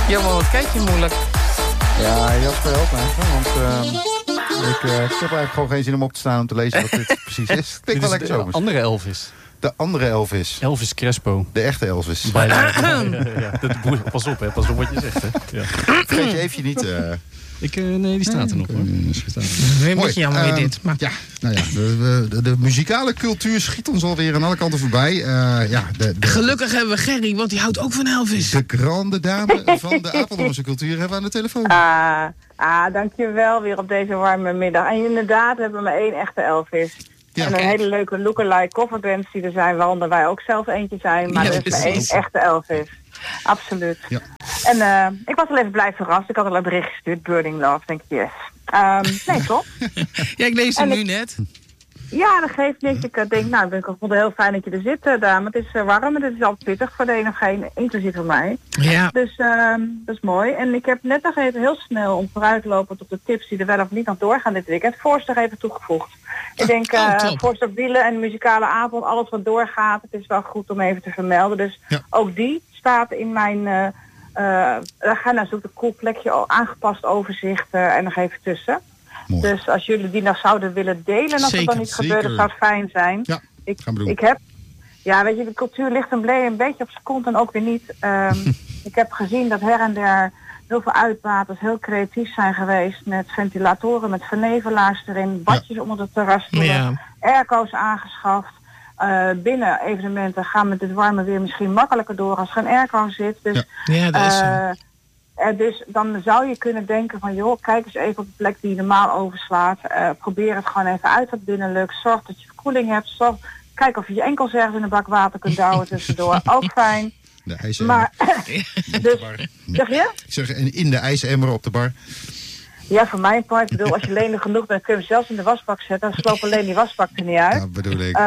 Jammer, wat kijk je moeilijk? Ja, Jasper, help me even, want ik heb eigenlijk gewoon geen zin om op te staan om te lezen wat dit precies is. Ik denk wel lekker zomers. De andere Elvis. De andere Elvis. Elvis Crespo. De echte Elvis. Ja. Pas op, hè. Pas op wat je zegt, hè. Ja. Vergeet je even niet... Nee, die staat er nog, hoor. Weer een beetje jammer weer dit. Maar... Ja, nou ja, de muzikale cultuur schiet ons alweer aan alle kanten voorbij. Gelukkig hebben we Gerry, want die houdt ook van Elvis. De grande dame van de Apeldoornse cultuur hebben we aan de telefoon. Dankjewel weer op deze warme middag. En inderdaad hebben we maar één echte Elvis. Ja, en een hele leuke lookalike coverbands die er zijn, waaronder wij ook zelf eentje zijn. Maar er is maar één echte Elvis. Absoluut. Ja. En ik was al even blij verrast. Ik had al een bericht gestuurd, Burning Love. Denk ik, yes. Nee, toch? Ja, ik lees hem nu net. Ja, dat geeft niks. Ik denk, ik vond het heel fijn dat je er zit, dame. Het is warm en het is altijd pittig voor de een of geen, inclusief voor mij. Ja. Dus dat is mooi. En ik heb net nog even heel snel, om vooruitlopend op de tips die er wel of niet nog doorgaan dit weekend, Forster even toegevoegd. Ik denk, Forster Wielen en muzikale avond, alles wat doorgaat, het is wel goed om even te vermelden. Dus ook die staat in mijn... ga naar zo'n cool plekje, aangepast overzicht er nog even tussen. Mooi. Dus als jullie die nog zouden willen delen, als het dan niet gebeurt, dat zou fijn zijn. Ja, weet je, de cultuur ligt een beetje op zijn kont en ook weer niet. Ik heb gezien dat her en der heel veel uitbaters heel creatief zijn geweest met ventilatoren, met vernevelaars erin, badjes onder de terrasstoelen, airco's aangeschaft. Binnen evenementen gaan met dit warme weer misschien makkelijker door als er een airco zit. Dus, dat is zo. Dus dan zou je kunnen denken van, joh, kijk eens even op de plek die je normaal overslaat. Probeer het gewoon even uit wat binnen lukt. Zorg dat je verkoeling hebt. Kijk of je je enkels ergens in een bak water kunt douwen tussendoor. Ook fijn. De ijsemmer. Maar, dus, zeg je? Ik zeg, in de ijsemmer op de bar. Ja, voor mijn part, ik bedoel, als je lenig genoeg bent, kun je hem zelfs in de wasbak zetten. Dan sloop alleen die wasbak er niet uit. Ja, bedoel ik.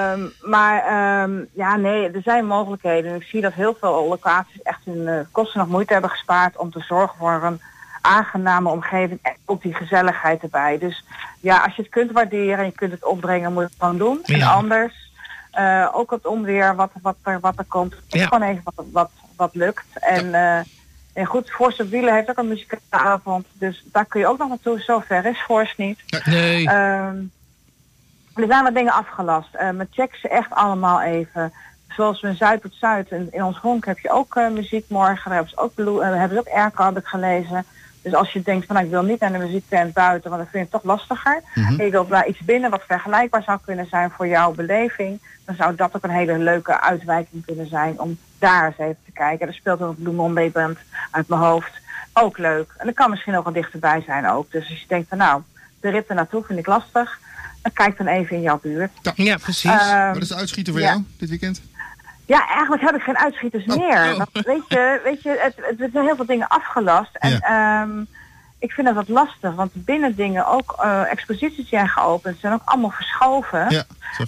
Er zijn mogelijkheden. Ik zie dat heel veel locaties echt hun kosten nog moeite hebben gespaard om te zorgen voor een aangename omgeving en ook die gezelligheid erbij. Dus ja, als je het kunt waarderen en je kunt het opbrengen, moet je het gewoon doen. Ja. En anders, ook het onweer, wat er komt. Gewoon even wat lukt. En goed, Forster Wielen heeft ook een muzikale avond. Dus daar kun je ook nog naartoe. Zo ver is Forst niet. Nee. Er zijn wat dingen afgelast. Maar check ze echt allemaal even. Zoals we in Zuid tot Zuid. In ons honk heb je ook muziek morgen. Daar hebben ze ook airco, heb ik gelezen. Dus als je denkt van ik wil niet naar de muziektent buiten, want dan vind je het toch lastiger. Mm-hmm. En je wilt daar iets binnen wat vergelijkbaar zou kunnen zijn voor jouw beleving. Dan zou dat ook een hele leuke uitwijking kunnen zijn om daar eens even te kijken. Er speelt ook een Blue Monday Band uit mijn hoofd. Ook leuk. En dat kan misschien ook al dichterbij zijn ook. Dus als je denkt van de rit er naartoe vind ik lastig. Dan kijk dan even in jouw buurt. Ja, precies. Wat is de uitschieter voor jou dit weekend? Ja, eigenlijk heb ik geen uitschieters meer. Want, weet je, er zijn heel veel dingen afgelast. En ik vind dat wat lastig. Want binnen dingen ook exposities zijn geopend. Zijn ook allemaal verschoven. Ja,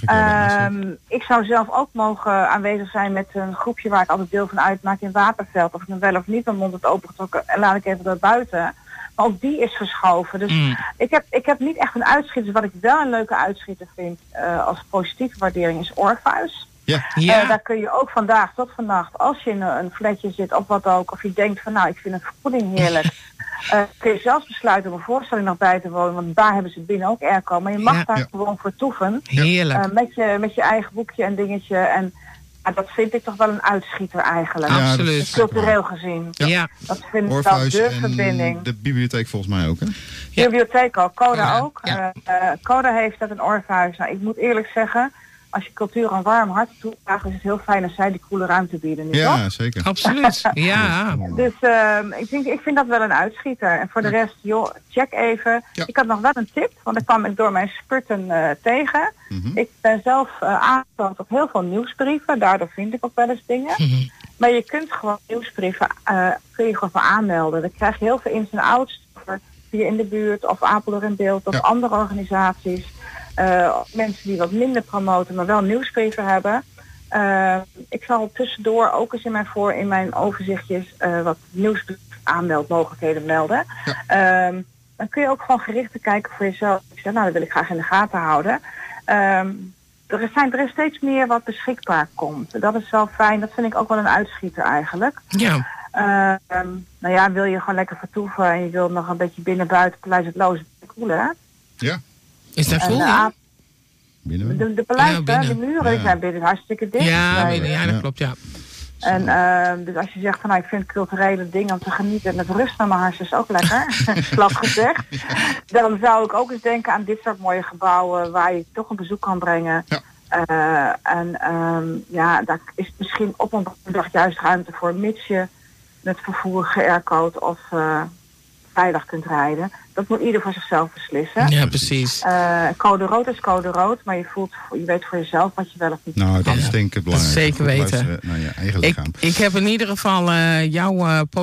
ik zou zelf ook mogen aanwezig zijn met een groepje waar ik altijd deel van uitmaak in Waterveld. Of ik dan wel of niet mijn mond het opengetrokken en laat ik even naar buiten. Maar ook die is verschoven. Dus ik heb niet echt een uitschieter. Wat ik wel een leuke uitschieter vind als positieve waardering is Orpheus. Daar kun je ook vandaag tot vannacht, als je in een flatje zit of wat ook, of je denkt van ik vind het verkoeling heerlijk, kun je zelfs besluiten om een voorstelling nog bij te wonen, want daar hebben ze binnen ook airco, maar je mag daar gewoon vertoeven. Heerlijk. Met je eigen boekje en dingetje en dat vind ik toch wel een uitschieter eigenlijk. Ja, absoluut. Cultureel gezien. Ja. Dat vind ik wel de verbinding. De bibliotheek volgens mij ook, hè? De bibliotheek ook, Coda ook. Ja. Coda heeft dat een Orpheus. Ik moet eerlijk zeggen, als je cultuur een warm hart toedraagt, is het heel fijn als zij die koele ruimte bieden. Ja, zeker. Absoluut. Ja. Dus ik vind dat wel een uitschieter. En voor de rest, check even. Ja. Ik had nog wel een tip, want daar kwam ik door mijn spurten tegen. Mm-hmm. Ik ben zelf aangesloten op heel veel nieuwsbrieven. Daardoor vind ik ook wel eens dingen. Mm-hmm. Maar je kunt gewoon nieuwsbrieven kun je gewoon aanmelden. Dan krijg je heel veel ins en outs via in de buurt of Apeldoorn in beeld of andere organisaties. Mensen die wat minder promoten, maar wel nieuwsbrieven hebben. Ik zal tussendoor ook eens in mijn overzichtjes wat nieuwsbrief-aanmeldmogelijkheden melden. Ja. Dan kun je ook gewoon gericht kijken voor jezelf. Ik zeg, dat wil ik graag in de gaten houden. Er is steeds meer wat beschikbaar komt. Dat is wel fijn. Dat vind ik ook wel een uitschieter eigenlijk. Ja. Nou ja, wil je gewoon lekker vertoeven en je wil nog een beetje binnen buiten Paleis het Loos koelen, hè? Ja, Is dat En vol? de Ja, binnen. De Paleis, Ja, binnen. de muren Ja. zijn binnen hartstikke dicht. binnen, Nee. ja, dat klopt, ja. En dus als je zegt van nou, ik vind culturele dingen om te genieten en het rust naar mijn hart is ook lekker, slap gezegd. Dan zou ik ook eens denken aan dit soort mooie gebouwen waar je toch een bezoek kan brengen. Ja. Daar is misschien op een dag juist ruimte voor, mits je met vervoer geaircode of veilig kunt rijden. Dat moet ieder voor zichzelf beslissen. Ja, precies. Code rood is code rood, maar je weet voor jezelf wat je wel of niet. Nou, dat is denk ik het belangrijkste. Zeker weten. Luisteren naar je eigen lichaam. Ik heb in ieder geval jouw